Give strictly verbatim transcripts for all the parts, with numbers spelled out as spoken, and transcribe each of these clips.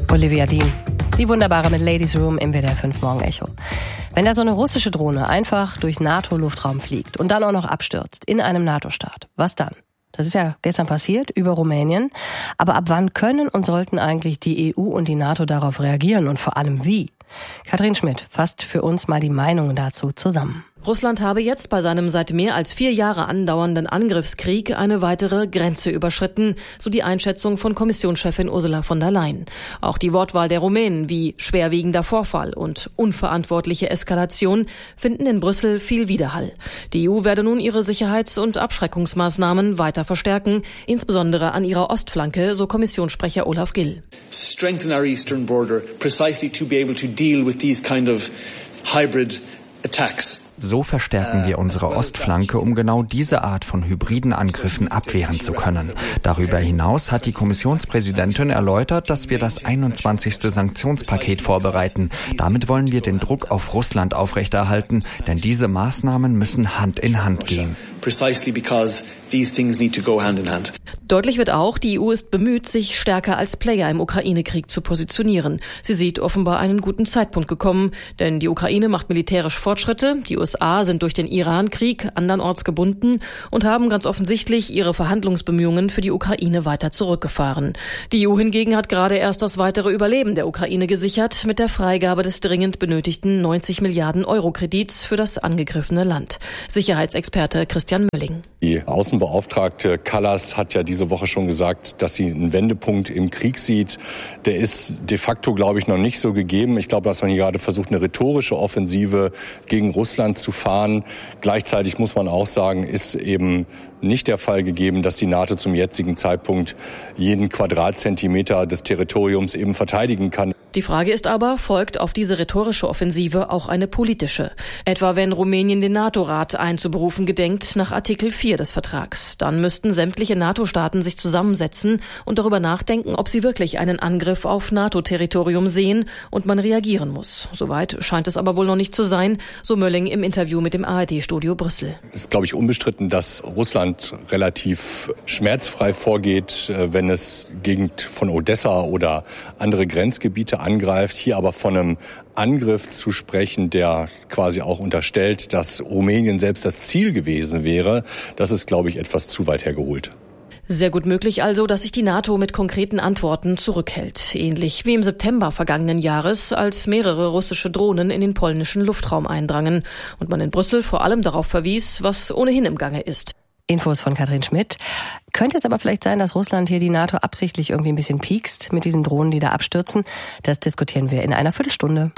Olivia Dean, die Wunderbare mit Ladies Room im W D R fünf Morgen Echo. Wenn da so eine russische Drohne einfach durch NATO-Luftraum fliegt und dann auch noch abstürzt in einem NATO-Staat, was dann? Das ist ja gestern passiert über Rumänien. Aber ab wann können und sollten eigentlich die E U und die NATO darauf reagieren und vor allem wie? Katrin Schmidt fasst für uns mal die Meinungen dazu zusammen. Russland habe jetzt bei seinem seit mehr als vier Jahre andauernden Angriffskrieg eine weitere Grenze überschritten, so die Einschätzung von Kommissionschefin Ursula von der Leyen. Auch die Wortwahl der Rumänen wie schwerwiegender Vorfall und unverantwortliche Eskalation finden in Brüssel viel Widerhall. Die E U werde nun ihre Sicherheits- und Abschreckungsmaßnahmen weiter verstärken, insbesondere an ihrer Ostflanke, so Kommissionssprecher Olaf Gill. Strengthen our eastern border precisely to be able to deal with these kind of hybrid attacks. So verstärken wir unsere Ostflanke, um genau diese Art von hybriden Angriffen abwehren zu können. Darüber hinaus hat die Kommissionspräsidentin erläutert, dass wir das einundzwanzigste Sanktionspaket vorbereiten. Damit wollen wir den Druck auf Russland aufrechterhalten, denn diese Maßnahmen müssen Hand in Hand gehen. Precisely because these things need to go hand in hand. Deutlich wird auch, die E U ist bemüht, sich stärker als Player im Ukraine-Krieg zu positionieren. Sie sieht offenbar einen guten Zeitpunkt gekommen, denn die Ukraine macht militärisch Fortschritte, die U S A sind durch den Iran-Krieg andernorts gebunden und haben ganz offensichtlich ihre Verhandlungsbemühungen für die Ukraine weiter zurückgefahren. Die E U hingegen hat gerade erst das weitere Überleben der Ukraine gesichert mit der Freigabe des dringend benötigten neunzig Milliarden Euro Kredits für das angegriffene Land. Sicherheitsexperte Christian Mölling. Die Außenbeauftragte Kallas hat ja diese Woche schon gesagt, dass sie einen Wendepunkt im Krieg sieht. Der ist de facto, glaube ich, noch nicht so gegeben. Ich glaube, dass man hier gerade versucht, eine rhetorische Offensive gegen Russland zu fahren. Gleichzeitig muss man auch sagen, ist eben nicht der Fall gegeben, dass die NATO zum jetzigen Zeitpunkt jeden Quadratzentimeter des Territoriums eben verteidigen kann. Die Frage ist aber, folgt auf diese rhetorische Offensive auch eine politische? Etwa wenn Rumänien den NATO-Rat einzuberufen gedenkt nach Artikel vier des Vertrags. Dann müssten sämtliche NATO-Staaten sich zusammensetzen und darüber nachdenken, ob sie wirklich einen Angriff auf NATO-Territorium sehen und man reagieren muss. Soweit scheint es aber wohl noch nicht zu sein, so Mölling im Interview mit dem A R D-Studio Brüssel. Es ist, glaube ich, unbestritten, dass Russland relativ schmerzfrei vorgeht, wenn es Gegend von Odessa oder andere Grenzgebiete angreift. Hier aber von einem Angriff zu sprechen, der quasi auch unterstellt, dass Rumänien selbst das Ziel gewesen wäre, das ist, glaube ich, etwas zu weit hergeholt. Sehr gut möglich also, dass sich die NATO mit konkreten Antworten zurückhält. Ähnlich wie im September vergangenen Jahres, als mehrere russische Drohnen in den polnischen Luftraum eindrangen und man in Brüssel vor allem darauf verwies, was ohnehin im Gange ist. Infos von Katrin Schmidt. Könnte es aber vielleicht sein, dass Russland hier die NATO absichtlich irgendwie ein bisschen piekst mit diesen Drohnen, die da abstürzen? Das diskutieren wir in einer Viertelstunde.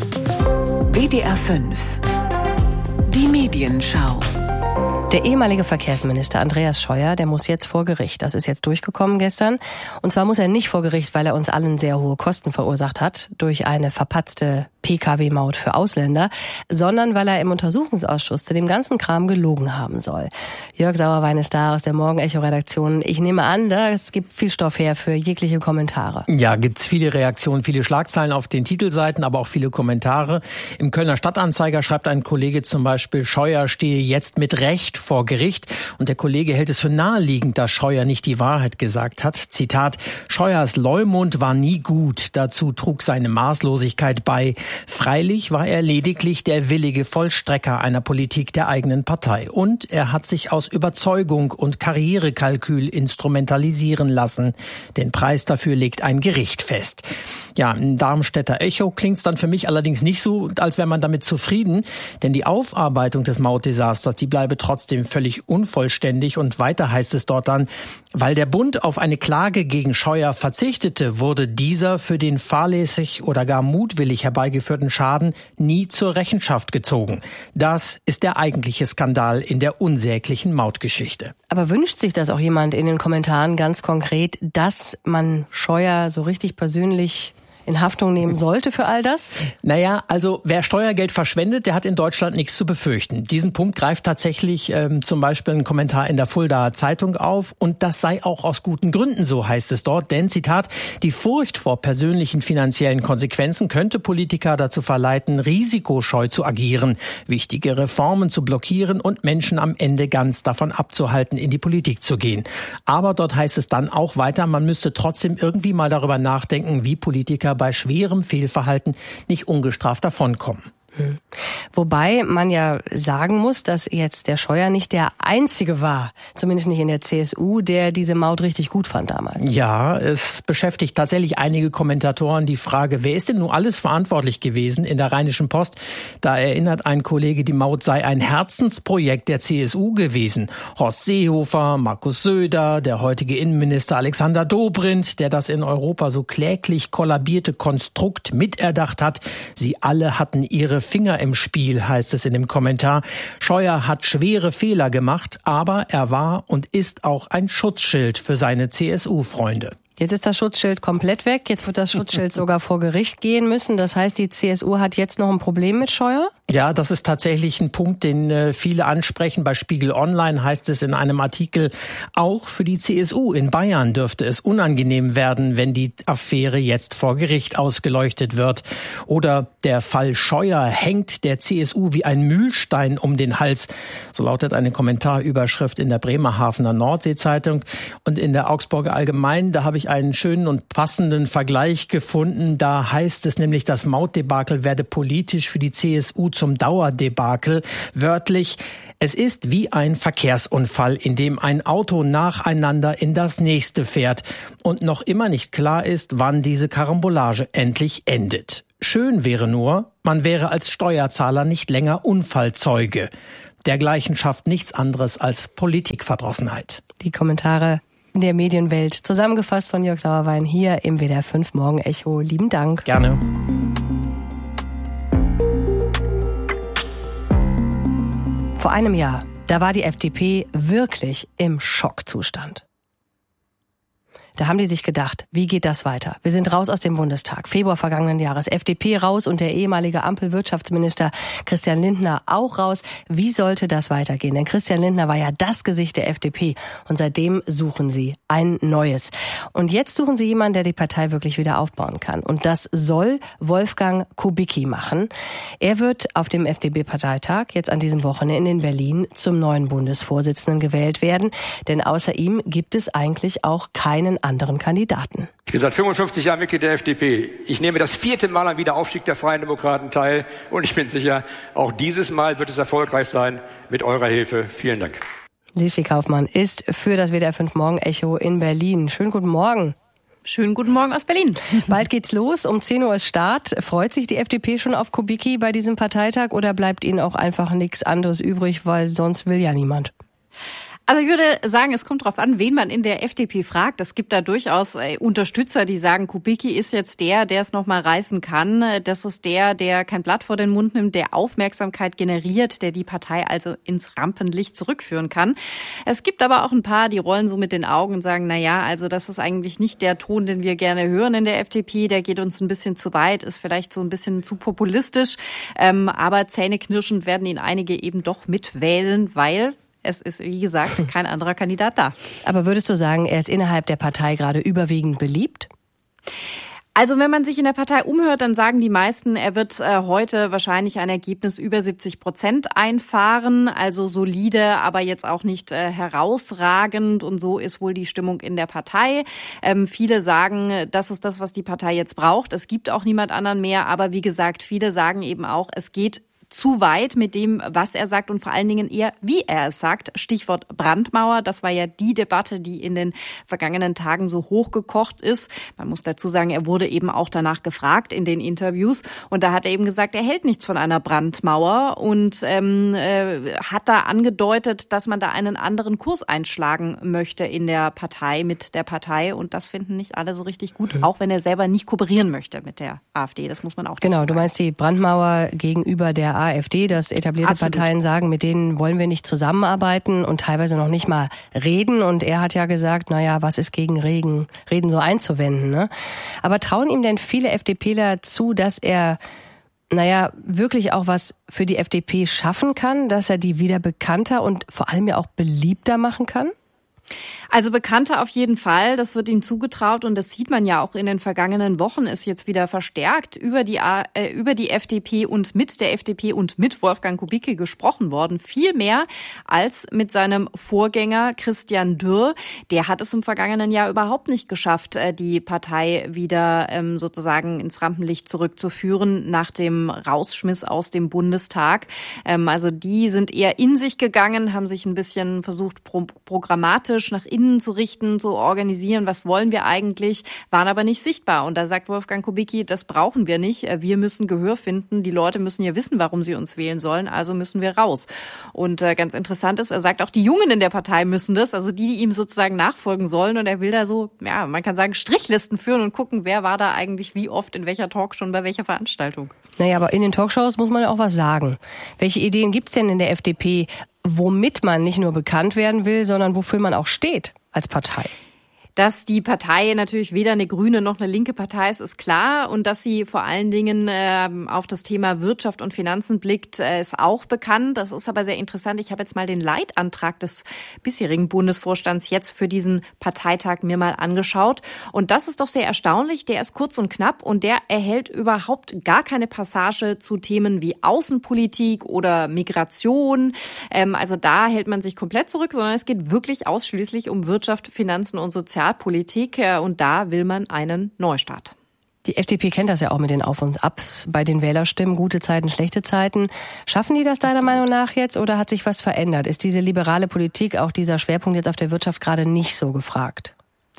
W D R fünf. Die Medienschau. Der ehemalige Verkehrsminister Andreas Scheuer, der muss jetzt vor Gericht. Das ist jetzt durchgekommen gestern. Und zwar muss er nicht vor Gericht, weil er uns allen sehr hohe Kosten verursacht hat durch eine verpatzte P K W-Maut für Ausländer, sondern weil er im Untersuchungsausschuss zu dem ganzen Kram gelogen haben soll. Jörg Sauerwein ist da aus der Morgen-Echo-Redaktion. Ich nehme an, es gibt viel Stoff her für jegliche Kommentare. Ja, gibt's viele Reaktionen, viele Schlagzeilen auf den Titelseiten, aber auch viele Kommentare. Im Kölner Stadtanzeiger schreibt ein Kollege zum Beispiel, Scheuer stehe jetzt mit Recht vor Gericht. Und der Kollege hält es für naheliegend, dass Scheuer nicht die Wahrheit gesagt hat. Zitat, Scheuers Leumund war nie gut. Dazu trug seine Maßlosigkeit bei. Freilich war er lediglich der willige Vollstrecker einer Politik der eigenen Partei. Und er hat sich aus Überzeugung und Karrierekalkül instrumentalisieren lassen. Den Preis dafür legt ein Gericht fest. Ja, im Darmstädter Echo klingt's dann für mich allerdings nicht so, als wäre man damit zufrieden. Denn die Aufarbeitung des Mautdesasters, die bleibe trotzdem völlig unvollständig. Und weiter heißt es dort dann, weil der Bund auf eine Klage gegen Scheuer verzichtete, wurde dieser für den fahrlässig oder gar mutwillig herbeigeführten Schaden nie zur Rechenschaft gezogen. Das ist der eigentliche Skandal in der unsäglichen Mautgeschichte. Aber wünscht sich das auch jemand in den Kommentaren ganz konkret, dass man Scheuer so richtig persönlich in Haftung nehmen sollte für all das? Naja, also wer Steuergeld verschwendet, der hat in Deutschland nichts zu befürchten. Diesen Punkt greift tatsächlich ähm, zum Beispiel ein Kommentar in der Fuldaer Zeitung auf. Und das sei auch aus guten Gründen so, heißt es dort. Denn, Zitat, die Furcht vor persönlichen finanziellen Konsequenzen könnte Politiker dazu verleiten, risikoscheu zu agieren, wichtige Reformen zu blockieren und Menschen am Ende ganz davon abzuhalten, in die Politik zu gehen. Aber dort heißt es dann auch weiter, man müsste trotzdem irgendwie mal darüber nachdenken, wie Politiker Politiker bei schwerem Fehlverhalten nicht ungestraft davonkommen. Hm. Wobei man ja sagen muss, dass jetzt der Scheuer nicht der Einzige war, zumindest nicht in der C S U, der diese Maut richtig gut fand damals. Ja, es beschäftigt tatsächlich einige Kommentatoren die Frage, wer ist denn nun alles verantwortlich gewesen in der Rheinischen Post? Da erinnert ein Kollege, die Maut sei ein Herzensprojekt der C S U gewesen. Horst Seehofer, Markus Söder, der heutige Innenminister Alexander Dobrindt, der das in Europa so kläglich kollabierte Konstrukt miterdacht hat. Sie alle hatten ihre Finger im Spiel, heißt es in dem Kommentar. Scheuer hat schwere Fehler gemacht, aber er war und ist auch ein Schutzschild für seine C S U-Freunde. Jetzt ist das Schutzschild komplett weg. Jetzt wird das Schutzschild sogar vor Gericht gehen müssen. Das heißt, die C S U hat jetzt noch ein Problem mit Scheuer? Ja, das ist tatsächlich ein Punkt, den äh, viele ansprechen. Bei Spiegel Online heißt es in einem Artikel, auch für die C S U in Bayern dürfte es unangenehm werden, wenn die Affäre jetzt vor Gericht ausgeleuchtet wird. Oder der Fall Scheuer hängt der C S U wie ein Mühlstein um den Hals. So lautet eine Kommentarüberschrift in der Bremerhavener Nordsee-Zeitung. Und in der Augsburger Allgemeinen, da habe ich einen schönen und passenden Vergleich gefunden. Da heißt es nämlich, das Mautdebakel werde politisch für die C S U zum Dauerdebakel. Wörtlich, es ist wie ein Verkehrsunfall, in dem ein Auto nacheinander in das nächste fährt und noch immer nicht klar ist, wann diese Karambolage endlich endet. Schön wäre nur, man wäre als Steuerzahler nicht länger Unfallzeuge. Dergleichen schafft nichts anderes als Politikverdrossenheit. Die Kommentare in der Medienwelt, zusammengefasst von Jörg Sauerwein hier im W D R fünf Morgen Echo. Lieben Dank. Gerne. Vor einem Jahr, da war die F D P wirklich im Schockzustand. Da haben die sich gedacht, wie geht das weiter? Wir sind raus aus dem Bundestag. Februar vergangenen Jahres. F D P raus und der ehemalige Ampelwirtschaftsminister Christian Lindner auch raus. Wie sollte das weitergehen? Denn Christian Lindner war ja das Gesicht der F D P. Und seitdem suchen sie ein neues. Und jetzt suchen sie jemanden, der die Partei wirklich wieder aufbauen kann. Und das soll Wolfgang Kubicki machen. Er wird auf dem F D P-Parteitag jetzt an diesem Wochenende in Berlin zum neuen Bundesvorsitzenden gewählt werden. Denn außer ihm gibt es eigentlich auch keinen anderen Kandidaten. Ich bin seit fünfundfünfzig Jahren Mitglied der F D P. Ich nehme das vierte Mal am Wiederaufstieg der Freien Demokraten teil. Und ich bin sicher, auch dieses Mal wird es erfolgreich sein mit eurer Hilfe. Vielen Dank. Lissi Kaufmann ist für das W D R fünf Morgen Echo in Berlin. Schönen guten Morgen. Schönen guten Morgen aus Berlin. Bald geht's los. Um zehn Uhr ist Start. Freut sich die F D P schon auf Kubicki bei diesem Parteitag oder bleibt Ihnen auch einfach nichts anderes übrig, weil sonst will ja niemand? Also ich würde sagen, es kommt darauf an, wen man in der F D P fragt. Es gibt da durchaus äh, Unterstützer, die sagen, Kubicki ist jetzt der, der es nochmal reißen kann. Das ist der, der kein Blatt vor den Mund nimmt, der Aufmerksamkeit generiert, der die Partei also ins Rampenlicht zurückführen kann. Es gibt aber auch ein paar, die rollen so mit den Augen und sagen, na ja, also das ist eigentlich nicht der Ton, den wir gerne hören in der F D P. Der geht uns ein bisschen zu weit, ist vielleicht so ein bisschen zu populistisch. Ähm, aber zähneknirschend werden ihn einige eben doch mitwählen, weil es ist, wie gesagt, kein anderer Kandidat da. Aber würdest du sagen, er ist innerhalb der Partei gerade überwiegend beliebt? Also wenn man sich in der Partei umhört, dann sagen die meisten, er wird äh, heute wahrscheinlich ein Ergebnis über siebzig Prozent einfahren. Also solide, aber jetzt auch nicht äh, herausragend. Und so ist wohl die Stimmung in der Partei. Ähm, viele sagen, das ist das, was die Partei jetzt braucht. Es gibt auch niemand anderen mehr. Aber wie gesagt, viele sagen eben auch, es geht zu weit mit dem, was er sagt und vor allen Dingen eher, wie er es sagt. Stichwort Brandmauer. Das war ja die Debatte, die in den vergangenen Tagen so hochgekocht ist. Man muss dazu sagen, er wurde eben auch danach gefragt in den Interviews. Und da hat er eben gesagt, er hält nichts von einer Brandmauer und ähm, äh, hat da angedeutet, dass man da einen anderen Kurs einschlagen möchte in der Partei, mit der Partei. Und das finden nicht alle so richtig gut, auch wenn er selber nicht kooperieren möchte mit der AfD. Das muss man auch Genau, sagen. Du meinst die Brandmauer gegenüber der AfD, dass etablierte Absolut. Parteien sagen, mit denen wollen wir nicht zusammenarbeiten und teilweise noch nicht mal reden. Und er hat ja gesagt, naja, was ist gegen Reden, Reden so einzuwenden, ne? Aber trauen ihm denn viele FDPler zu, dass er, naja, wirklich auch was für die F D P schaffen kann, dass er die wieder bekannter und vor allem ja auch beliebter machen kann? Also bekannter auf jeden Fall, das wird ihm zugetraut und das sieht man ja auch in den vergangenen Wochen, ist jetzt wieder verstärkt über die, äh, über die F D P und mit der F D P und mit Wolfgang Kubicki gesprochen worden. Viel mehr als mit seinem Vorgänger Christian Dürr. Der hat es im vergangenen Jahr überhaupt nicht geschafft, die Partei wieder ähm, sozusagen ins Rampenlicht zurückzuführen nach dem Rausschmiss aus dem Bundestag. Ähm, also die sind eher in sich gegangen, haben sich ein bisschen versucht, pro- programmatisch nach innen zu richten, zu organisieren, was wollen wir eigentlich, waren aber nicht sichtbar. Und da sagt Wolfgang Kubicki, das brauchen wir nicht. Wir müssen Gehör finden. Die Leute müssen ja wissen, warum sie uns wählen sollen, also müssen wir raus. Und äh, ganz interessant ist, er sagt auch, die Jungen in der Partei müssen das, also die, die ihm sozusagen nachfolgen sollen. Und er will da so, ja, man kann sagen, Strichlisten führen und gucken, wer war da eigentlich wie oft, in welcher Talkshow und bei welcher Veranstaltung. Naja, aber in den Talkshows muss man ja auch was sagen. Welche Ideen gibt's denn in der F D P, womit man nicht nur bekannt werden will, sondern wofür man auch steht als Partei? Dass die Partei natürlich weder eine grüne noch eine linke Partei ist, ist klar. Und dass sie vor allen Dingen äh, auf das Thema Wirtschaft und Finanzen blickt, äh, ist auch bekannt. Das ist aber sehr interessant. Ich habe jetzt mal den Leitantrag des bisherigen Bundesvorstands jetzt für diesen Parteitag mir mal angeschaut. Und das ist doch sehr erstaunlich. Der ist kurz und knapp und der erhält überhaupt gar keine Passage zu Themen wie Außenpolitik oder Migration. Ähm, also da hält man sich komplett zurück, sondern es geht wirklich ausschließlich um Wirtschaft, Finanzen und Sozialpolitik. Politik und da will man einen Neustart. Die F D P kennt das ja auch mit den Auf- und Abs bei den Wählerstimmen, gute Zeiten, schlechte Zeiten. Schaffen die das deiner Meinung nach jetzt oder hat sich was verändert? Ist diese liberale Politik, auch dieser Schwerpunkt jetzt auf der Wirtschaft gerade nicht so gefragt?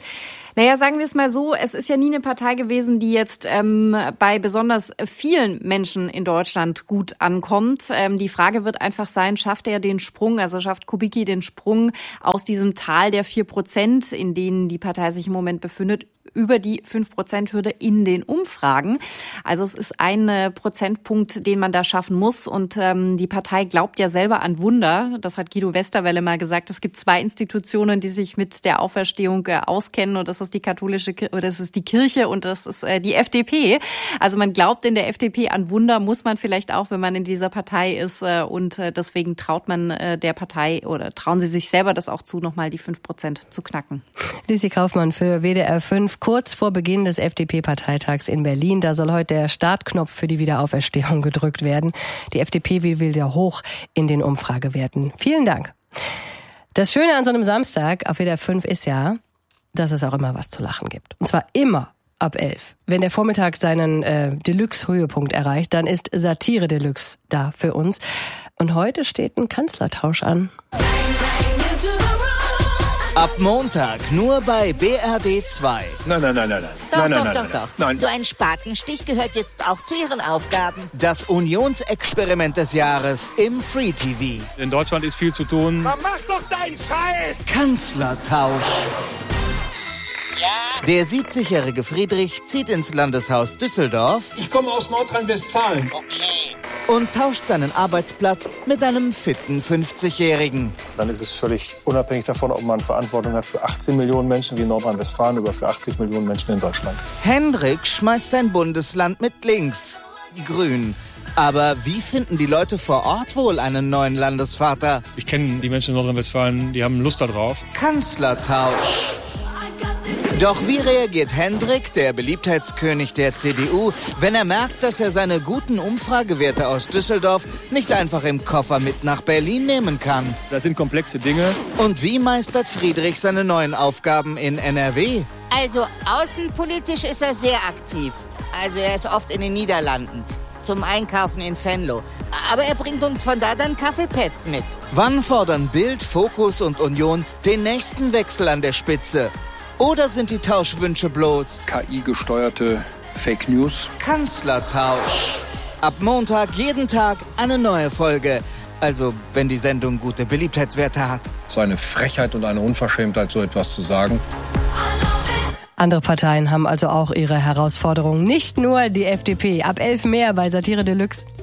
Naja, sagen wir es mal so, es ist ja nie eine Partei gewesen, die jetzt ähm, bei besonders vielen Menschen in Deutschland gut ankommt. Ähm, die Frage wird einfach sein, schafft er den Sprung, also schafft Kubicki den Sprung aus diesem Tal der vier Prozent, in denen die Partei sich im Moment befindet, über die fünf Prozent Hürde in den Umfragen. Also es ist ein äh, Prozentpunkt, den man da schaffen muss. Und ähm, die Partei glaubt ja selber an Wunder. Das hat Guido Westerwelle mal gesagt. Es gibt zwei Institutionen, die sich mit der Auferstehung äh, auskennen. Und das ist die katholische, oder das ist die Kirche und das ist äh, die F D P. Also man glaubt in der F D P an Wunder, muss man vielleicht auch, wenn man in dieser Partei ist. Äh, und äh, deswegen traut man äh, der Partei oder trauen sie sich selber das auch zu, nochmal die fünf Prozent zu knacken. Lisi Kaufmann für W D R fünf. Kurz vor Beginn des F D P-Parteitags in Berlin, da soll heute der Startknopf für die Wiederauferstehung gedrückt werden. Die F D P will wieder hoch in den Umfragewerten. Vielen Dank. Das Schöne an so einem Samstag auf W D R fünf ist ja, dass es auch immer was zu lachen gibt. Und zwar immer ab elf. Wenn der Vormittag seinen äh, Deluxe-Höhepunkt erreicht, dann ist Satire Deluxe da für uns. Und heute steht ein Kanzlertausch an. Ab Montag nur bei B R D zwei. Nein, nein, nein, nein, nein. Doch, nein, doch, nein, doch, nein, doch. Nein. So ein Spatenstich gehört jetzt auch zu Ihren Aufgaben. Das Unionsexperiment des Jahres im Free T V. In Deutschland ist viel zu tun. Na, mach doch deinen Scheiß! Kanzlertausch. Ja? Der siebzigjährige Friedrich zieht ins Landeshaus Düsseldorf. Ich komme aus Nordrhein-Westfalen. Okay. Und tauscht seinen Arbeitsplatz mit einem fitten fünfzigjährigen. Dann ist es völlig unabhängig davon, ob man Verantwortung hat für achtzehn Millionen Menschen wie in Nordrhein-Westfalen oder für achtzig Millionen Menschen in Deutschland. Hendrik schmeißt sein Bundesland mit links. Grün. Aber wie finden die Leute vor Ort wohl einen neuen Landesvater? Ich kenne die Menschen in Nordrhein-Westfalen, die haben Lust darauf. Kanzlertausch. Doch wie reagiert Hendrik, der Beliebtheitskönig der C D U, wenn er merkt, dass er seine guten Umfragewerte aus Düsseldorf nicht einfach im Koffer mit nach Berlin nehmen kann? Das sind komplexe Dinge. Und wie meistert Friedrich seine neuen Aufgaben in N R W? Also außenpolitisch ist er sehr aktiv. Also er ist oft in den Niederlanden. Zum Einkaufen in Venlo. Aber er bringt uns von da dann Kaffeepads mit. Wann fordern Bild, Fokus und Union den nächsten Wechsel an der Spitze? Oder sind die Tauschwünsche bloß K I-gesteuerte Fake News? Kanzlertausch. Ab Montag jeden Tag eine neue Folge. Also, wenn die Sendung gute Beliebtheitswerte hat. So eine Frechheit und eine Unverschämtheit, so etwas zu sagen. Andere Parteien haben also auch ihre Herausforderungen. Nicht nur die F D P. Ab elf mehr bei Satire Deluxe.